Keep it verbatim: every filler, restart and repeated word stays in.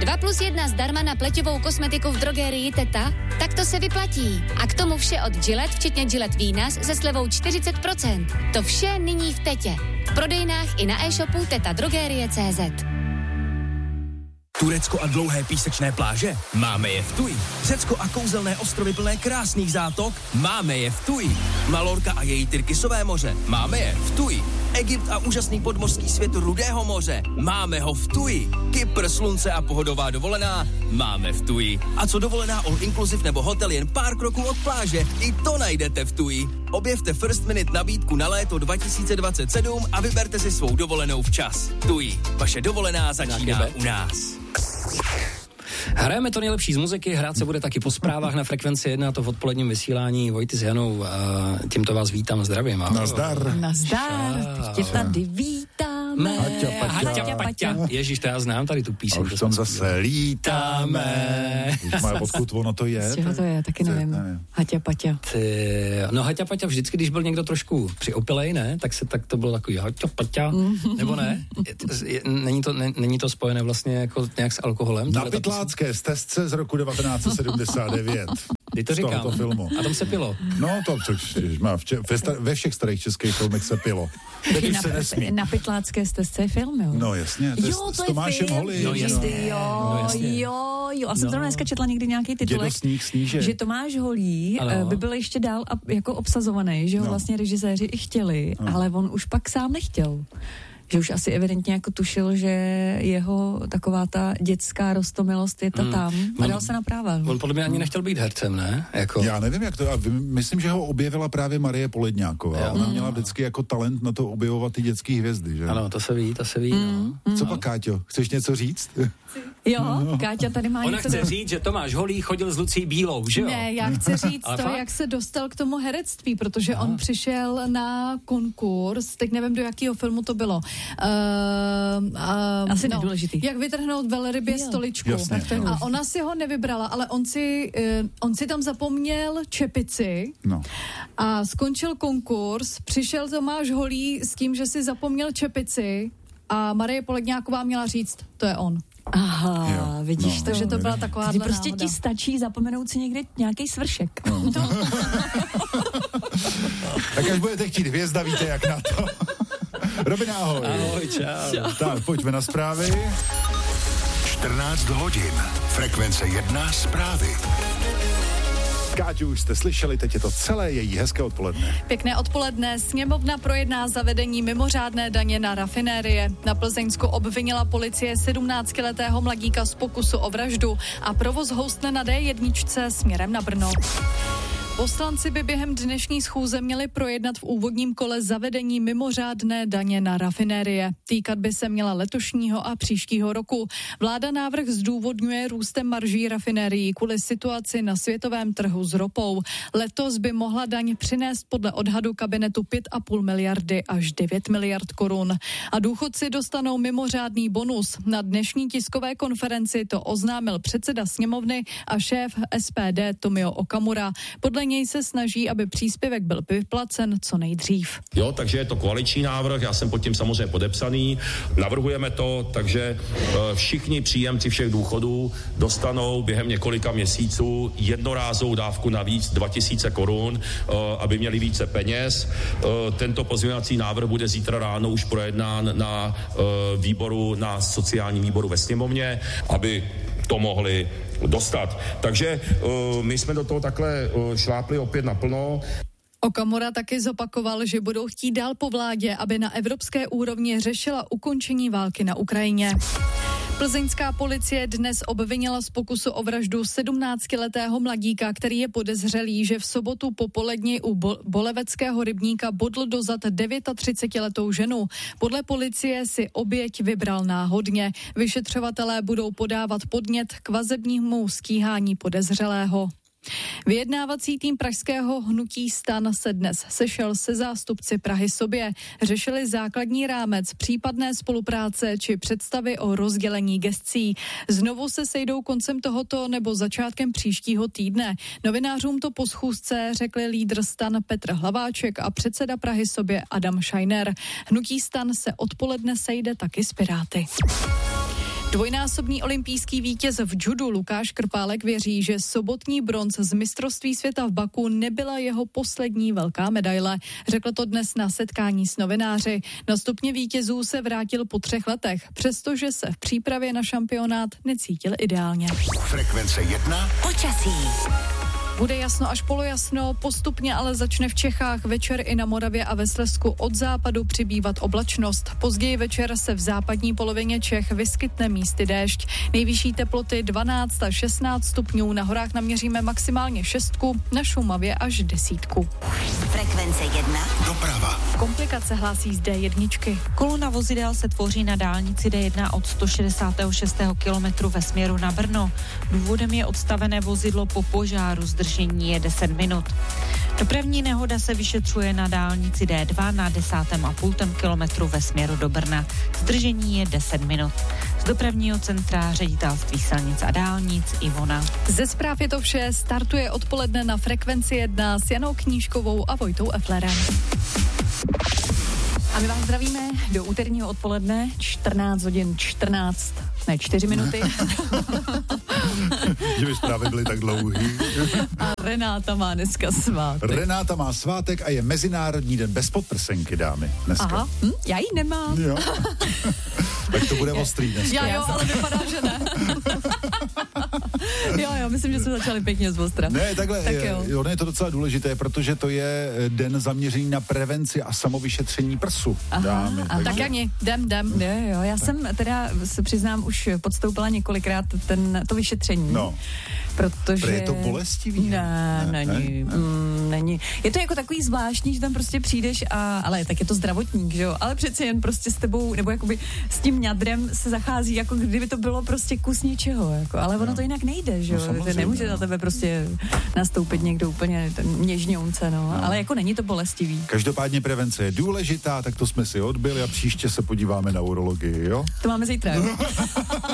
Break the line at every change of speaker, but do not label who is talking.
dva plus jedna zdarma na pleťovou kosmetiku v drogerii Teta? Tak to se vyplatí. A k tomu vše od Gillette, včetně Gillette Venus, se slevou čtyřicet procent. To vše nyní v Tetě. V prodejnách i na e-shopu teta drogerie tečka cé zet.
Turecko a dlouhé písečné pláže? Máme je v Tuji. Řecko a kouzelné ostrovy plné krásných zátok? Máme je v Tuji. Malorka a její Tyrkisové moře? Máme je v Tuji. Egypt a úžasný podmořský svět Rudého moře? Máme ho v Tuji. Kypr, slunce a pohodová dovolená? Máme v Tuji. A co dovolená all inclusive nebo hotel jen pár kroků od pláže? I to najdete v Tuji. Objevte First Minute nabídku na léto dva tisíce dvacet sedm a vyberte si svou dovolenou včas. Tuji. Vaše dovolená začíná u nás.
Hrajeme to nejlepší z muziky, hrát se bude taky po zprávách na Frekvenci jedna, to v odpoledním vysílání. Vojty s Janou, a tímto vás vítám, zdravím. Ahoj.
Nazdar.
Nazdar, tě tady vítáme.
Haťa, paťa.
Haťa, paťa. Ježíš, to já znám tady tu píseň.
A už tam zase lítáme. Už má, odkud ono to je?
Z čeho to je, taky nevím. nevím. Haťa, paťa.
Ty, no Haťa, paťa vždycky, když byl někdo trošku přiopilej, ne, tak se tak to bylo takový Haťa, paťa, nebo ne? Je, je, není, to, ne, není to spojené vlastně jako nějak s alkoholem?
Na pytlácké stezce z roku devatenáct set sedmdesát devět.
Ty to říkám.
Filmu.
A tam se pilo.
No to má ve, star, ve všech starých českých filmech se pilo. Teď už se nesmí.
Na pytlácké stezce je film, jo?
No jasně, to je
jo,
s
to
Tomášem Holý.
No jasně. Jo,
no, jasně.
jo, jo. A jsem
no.
to dneska četla někdy nějaký titulek,
Dědosník sníže.
že Tomáš Holý
ano.
by byl ještě dál jako obsazovaný, že ho
no.
vlastně režiséři i chtěli, no. ale on už pak sám nechtěl. Že už asi evidentně jako tušil, že jeho taková ta dětská roztomilost je ta
hmm.
tam a dal se na práva.
On podle mě ani nechtěl být hercem, ne? Jako...
Já nevím, jak to, já myslím, že ho objevila právě Marie Poledňáková. Jo. Ona měla vždycky jako talent na to objevovat ty dětský hvězdy, že?
Ano, to se ví, to se ví,
mm.
no.
Co
no.
pak, Káťo? Chceš něco říct?
Jo, no. Káťa tady má
Ona
něco...
chce říct, že Tomáš Holý chodil s Lucí Bílou, že jo?
Ne, já chci říct to,
fakt?
jak se dostal k tomu herectví, protože Aha. on přišel na konkurs, teď nevím, do jakého filmu to bylo. Uh, uh,
Asi
no,
nedůležitý.
Jak vytrhnout velrybě
jo.
stoličku.
Jasně,
a no. ona si ho nevybrala, ale on si, uh, on si tam zapomněl čepici
No.
a skončil konkurs, přišel Tomáš Holý s tím, že si zapomněl čepici a Marie Poledňáková měla říct, to je on.
Aha,
jo.
vidíš,
no,
takže
to byla taková
Kdy prostě
náhoda.
ti stačí zapomenout si někdy nějaký svršek.
No. Tak až budete chtít hvězda, víte jak na to. Robin, ahoj.
Ahoj, čau. čau.
Tak, pojďme na zprávy.
čtrnáct hodin. Frekvence jedna zprávy.
Káťu, už jste slyšeli, teď je to celé její hezké odpoledne.
Pěkné odpoledne. Sněmovna projedná zavedení mimořádné daně na rafinérie. Na Plzeňsku obvinila policie sedmnáctiletého mladíka z pokusu o vraždu a provoz houstne na dé jedna směrem na Brno. Poslanci by během dnešní schůze měli projednat v úvodním kole zavedení mimořádné daně na rafinérie. Týkat by se měla letošního a příštího roku. Vláda návrh zdůvodňuje růstem marží rafinérií kvůli situaci na světovém trhu s ropou. Letos by mohla daň přinést podle odhadu kabinetu pět a půl miliardy až devět miliard korun. A důchodci dostanou mimořádný bonus. Na dnešní tiskové konferenci to oznámil předseda sněmovny a šéf es pé dé Tomio Okamura. Podle něj se snaží, aby příspěvek byl vyplacen co nejdřív.
Jo, takže je to koaliční návrh, já jsem pod tím samozřejmě podepsaný. Navrhujeme to, takže všichni příjemci všech důchodů dostanou během několika měsíců jednorázovou dávku navíc dva tisíce korun, aby měli více peněz. Tento pozměňovací návrh bude zítra ráno už projednán na výboru, na sociálním výboru ve sněmovně, aby to mohli dostat. Takže uh, my jsme do toho takhle uh, šlápli opět naplno.
Okamura taky zopakoval, že budou chtít dál po vládě, aby na evropské úrovni řešila ukončení války na Ukrajině. Plzeňská policie dnes obvinila z pokusu o vraždu sedmnáctiletého mladíka, který je podezřelý, že v sobotu po poledni u Bo- Boleveckého rybníka bodl do zad třicetidevětiletou ženu. Podle policie si oběť vybral náhodně. Vyšetřovatelé budou podávat podnět k vazebnímu stíhání podezřelého. Vyjednávací tým pražského hnutí STAN se dnes sešel se zástupci Prahy sobě. Řešili základní rámec případné spolupráce či představy o rozdělení gescí. Znovu se sejdou koncem tohoto nebo začátkem příštího týdne. Novinářům to po schůzce řekli lídr STAN Petr Hlaváček a předseda Prahy sobě Adam Scheiner. Hnutí STAN se odpoledne sejde taky s Piráty. Dvojnásobný olympijský vítěz v judu Lukáš Krpálek věří, že sobotní bronz z mistrovství světa v Baku nebyla jeho poslední velká medaile. Řekl to dnes na setkání s novináři. Na stupně vítězů se vrátil po třech letech, přestože se v přípravě na šampionát necítil ideálně.
Frekvence jedna.
Počasí.
Bude jasno až polojasno, postupně ale začne v Čechách večer i na Moravě a ve Slezsku od západu přibývat oblačnost. Později večer se v západní polovině Čech vyskytne místy déšť. Nejvyšší teploty dvanáct až šestnáct stupňů, na horách naměříme maximálně šestku, na Šumavě až desítku.
Frekvence jedna.
Doprava.
Komplikace hlásí z dé jedna.
Kolona vozidel se tvoří na dálnici dé jedna od sto šedesátého šestého kilometru ve směru na Brno. Důvodem je odstavené vozidlo po požáru, zdržení je deset minut. Dopravní nehoda se vyšetřuje na dálnici dé dva na desátém a půltém kilometru ve směru do Brna. Zdržení je deset minut. Z dopravního centra Ředitelství silnic a dálnic Ivona.
Ze zpráv je to vše, startuje odpoledne na Frekvenci jedna s Janou Knížkovou a Vojtou Eflerem.
A my vás zdravíme do úterního odpoledne, čtrnáct hodin čtrnáct, ne čtyři minuty.
Že by zprávy byly tak dlouhý.
A Renáta má dneska svátek.
Renáta má svátek a je Mezinárodní den bez podprsenky, dámy, dneska.
Aha, hm, já ji nemám.
Jo. Tak to bude ostrý dneska.
Já jo, ale vypadá, že ne.
Jo, jo, myslím, že jsme začali pěkně z ostra.
Ne, takhle,
tak
jo. Jo, je to docela důležité, protože to je den zaměřený na prevenci a samovyšetření prsu,
aha,
dámy.
aha.
Tak Jani, jdem, jdem.
Jo, jo, já jsem teda, se přiznám, už podstoupila několikrát ten, to vyšetření.
No.
Protože...
Pre je to bolestivý?
Ne, ne, není. Ne? Mm, není. Je to jako takový zvláštní, že tam prostě přijdeš a, ale tak je to zdravotník, že jo, ale přece jen prostě s tebou, nebo jakoby s tím ňadrem se zachází, jako kdyby to bylo prostě kus něčeho, jako, ale ono
no.
to jinak nejde, že jo,
No,
nemůže
no.
na tebe prostě nastoupit někdo úplně ten něžňounce, no, no, ale jako není to bolestivý.
Každopádně prevence je důležitá, tak to jsme si odbyli a příště se podíváme na urologii, jo?
To máme zítra, jo?